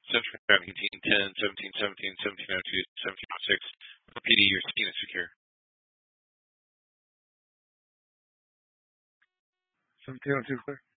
Central 1710, 1717, 1702, 1706. For PD, your scene is secure. 1702, clear.